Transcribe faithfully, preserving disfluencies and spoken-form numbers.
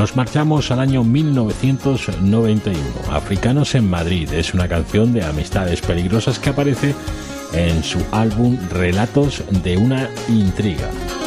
Nos marchamos al año mil novecientos noventa y uno. Africanos en Madrid es una canción de Amistades Peligrosas que aparece en su álbum Relatos de una intriga.